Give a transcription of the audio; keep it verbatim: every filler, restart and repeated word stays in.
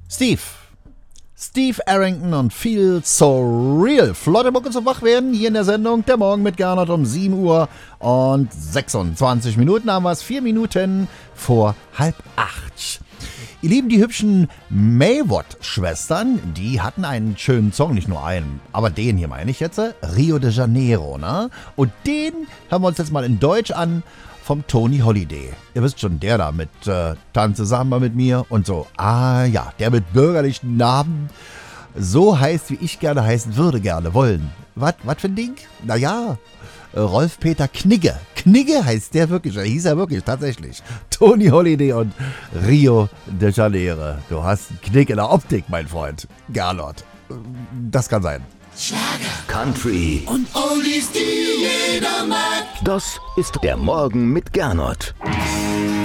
Steve. Steve Arrington und Feel So Real. Flotte Mucke zum Wachwerden hier in der Sendung. Der Morgen mit Gernot um sieben Uhr und sechsundzwanzig Minuten haben wir es. Vier Minuten vor halb acht. Ihr Lieben, die hübschen Mavot-Schwestern, die hatten einen schönen Song, nicht nur einen, aber den hier meine ich jetzt, Rio de Janeiro, ne? Und den hören wir uns jetzt mal in Deutsch an vom Tony Holiday. Ihr wisst schon, der da mit äh, Tanze Samba mit mir und so. Ah ja, der mit bürgerlichen Namen. So heißt, wie ich gerne heißen würde, gerne wollen. Was für ein Ding? Naja, äh, Rolf-Peter Knigge. Knigge heißt der wirklich, er hieß er wirklich, tatsächlich. Tony Holiday und Rio de Janeiro. Du hast einen Knick in der Optik, mein Freund. Gernot. Das kann sein. Schlager, Country und Oldies, die jeder mag. Das ist der Morgen mit Gernot.